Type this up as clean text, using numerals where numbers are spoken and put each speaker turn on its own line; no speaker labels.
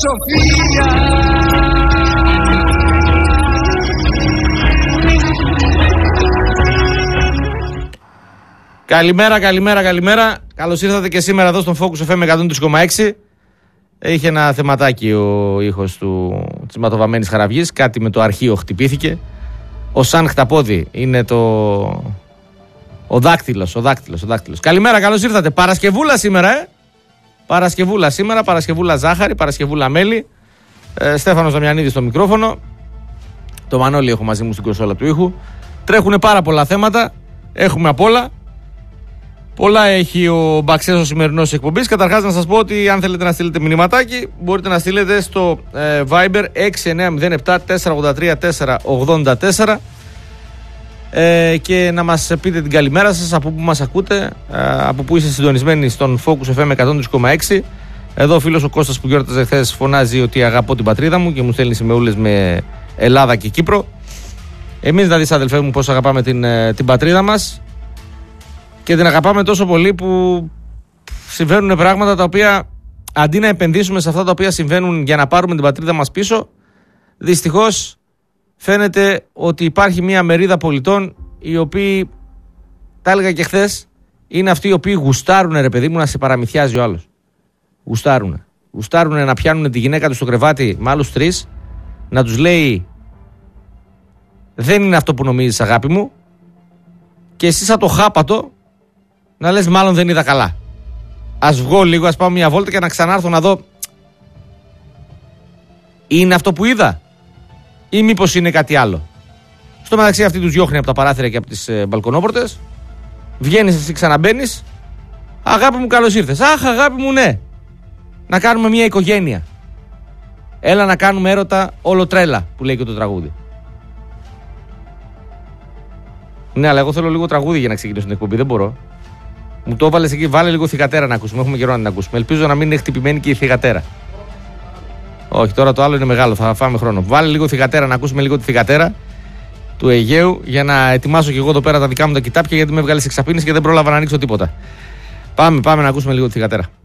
Σοφία.
Καλημέρα. Καλώς ήρθατε και σήμερα εδώ στον Focus FM 103,6. Είχε ένα θεματάκι ο ήχος της ματοβαμμένης χαραυγής. Κάτι με το αρχείο χτυπήθηκε. Ο σαν χταπόδι είναι ο δάκτυλος. Καλημέρα, καλώς ήρθατε. Παρασκευούλα σήμερα, Παρασκευούλα ζάχαρη, Παρασκευούλα μέλι. Στέφανος Δαμιανίδης στο μικρόφωνο. Το Μανώλη έχω μαζί μου στην κονσόλα του ήχου. Τρέχουνε πάρα πολλά θέματα. Έχουμε απ' όλα. Πολλά έχει ο Μπαξές ο σημερινός εκπομπής. Καταρχάς να σας πω ότι αν θέλετε να στείλετε μηνυματάκι, μπορείτε να στείλετε στο Viber 6907 483 484 και να μας πείτε την καλημέρα σας, από που μας ακούτε, από που είστε συντονισμένοι στον Focus FM 103,6. Εδώ ο φίλος ο Κώστας που γιόρταζε χθες φωνάζει ότι αγαπώ την πατρίδα μου και μου στέλνει σημεούλες με Ελλάδα και Κύπρο. Εμείς δηλαδή, αδελφέ μου, πώς αγαπάμε την πατρίδα μας. Και την αγαπάμε τόσο πολύ που συμβαίνουν πράγματα τα οποία, αντί να επενδύσουμε σε αυτά τα οποία συμβαίνουν για να πάρουμε την πατρίδα μας πίσω, δυστυχώς φαίνεται ότι υπάρχει μια μερίδα πολιτών οι οποίοι, τα έλεγα και χθες, είναι αυτοί οι οποίοι γουστάρουν, ρε παιδί μου, να σε παραμυθιάζει ο άλλος. Γουστάρουν να πιάνουν τη γυναίκα του στο κρεβάτι με άλλους τρεις, να τους λέει δεν είναι αυτό που νομίζεις, αγάπη μου, και εσύ σαν το χάπατο να λες μάλλον δεν είδα καλά. Ας βγω λίγο, ας πάω μια βόλτα και να ξανάρθω να δω είναι αυτό που είδα ή μήπως είναι κάτι άλλο. Στο μεταξύ αυτή τους διώχνει από τα παράθυρα και από τις μπαλκονόπορτες. Βγαίνεις εσύ, ξαναμπαίνεις. Αγάπη μου, καλώς ήρθες. Αχ, αγάπη μου, ναι. Να κάνουμε μια οικογένεια. Έλα να κάνουμε έρωτα όλο τρέλα, που λέει και το τραγούδι. Ναι, αλλά εγώ θέλω λίγο τραγούδι για να ξεκινήσω την εκπομπή. Δεν μπορώ. Μου το έβαλες εκεί, βάλε λίγο θυγατέρα να ακούσουμε. Έχουμε καιρό να την ακούσουμε. Ελπίζω να μην είναι χτυπημένη και η θυγατέρα. Όχι, τώρα το άλλο είναι μεγάλο, θα φάμε χρόνο. Βάλε λίγο θυγατέρα να ακούσουμε λίγο τη θυγατέρα του Αιγαίου για να ετοιμάσω και εγώ εδώ πέρα τα δικά μου τα κοιτάπια, γιατί με έβγαλες εξαπίνηση και δεν πρόλαβα να ανοίξω τίποτα. Πάμε να ακούσουμε λίγο τη θυγατέρα.